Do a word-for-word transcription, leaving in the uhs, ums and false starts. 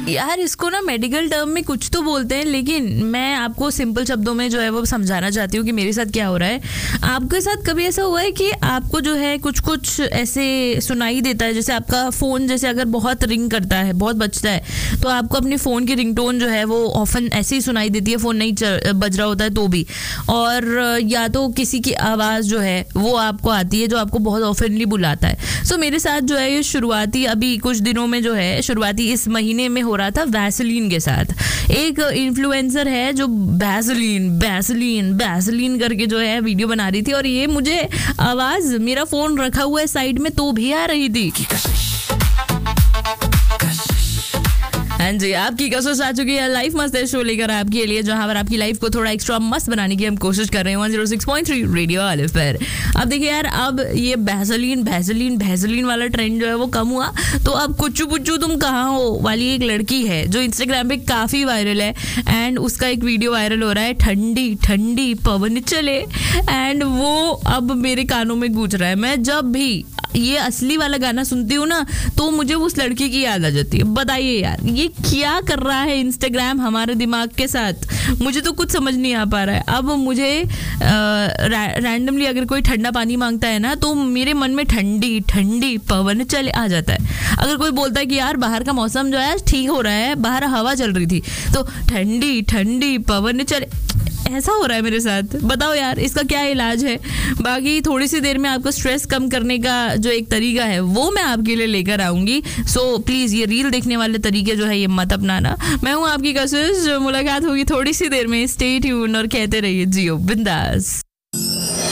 यार इसको ना मेडिकल टर्म में कुछ तो बोलते हैं, लेकिन मैं आपको सिंपल शब्दों में जो है वो समझाना चाहती हूँ कि मेरे साथ क्या हो रहा है। आपके साथ कभी ऐसा हुआ है कि आपको जो है कुछ कुछ ऐसे सुनाई देता है, जैसे आपका फ़ोन जैसे अगर बहुत रिंग करता है, बहुत बजता है, तो आपको अपने फ़ोन की रिंगटोन जो है वो ऑफन ऐसे ही सुनाई देती है, फ़ोन नहीं बज रहा होता है तो भी, और या तो किसी की आवाज़ जो है वो आपको आती है जो आपको बहुत ऑफनली बुलाता है। सो मेरे साथ जो है ये शुरुआती अभी कुछ दिनों में जो है शुरुआती इस महीने में हो रहा था वैसलीन के साथ। एक इन्फ्लुएंसर है जो वैसलीन वैसलीन वैसलीन करके जो है वीडियो बना रही थी, और ये मुझे आवाज, मेरा फोन रखा हुआ है साइड में तो भी आ रही थी। हाँ जी, आपकी कसौस आ चुकी है लाइफ मस्त है शो लेकर आपके लिए, जहां पर आपकी लाइफ को थोड़ा एक्स्ट्रा मस्त बनाने की हम कोशिश कर रहे हैं वन ओ six point three radio olive पर। अब देखिए यार, अब ये भैसलीन भैसलीन भैसलीन वाला ट्रेंड जो है वो कम हुआ, तो अब कुच्चू पुच्चू तुम कहाँ हो वाली एक लड़की है जो इंस्टाग्राम पे काफी वायरल है, एंड उसका एक वीडियो वायरल हो रहा है, ठंडी ठंडी पवन चले, एंड वो अब मेरे कानों में गूंज रहा है। मैं जब भी ये असली वाला गाना सुनती हूँ ना तो मुझे उस लड़की की याद आ जाती है। बताइए यार, ये क्या कर रहा है इंस्टाग्राम हमारे दिमाग के साथ, मुझे तो कुछ समझ नहीं आ पा रहा है। अब मुझे रैंडमली अगर कोई ठंडा पानी मांगता है ना तो मेरे मन में ठंडी ठंडी पवन चले आ जाता है। अगर कोई बोलता है कि यार बाहर का मौसम जो है ठीक हो रहा है, बाहर हवा चल रही थी, तो ठंडी ठंडी पवन चले, ऐसा हो रहा है मेरे साथ। बताओ यार इसका क्या इलाज है। बाकी थोड़ी सी देर में आपको स्ट्रेस कम करने का जो एक तरीका है वो मैं आपके लिए लेकर आऊंगी। सो प्लीज ये रील देखने वाले तरीके जो है ये मत अपनाना। मैं हूँ आपकी कसौस, मुलाकात होगी थोड़ी सी देर में। स्टे ट्यून्ड और कहते रहिए जियो बिंदास।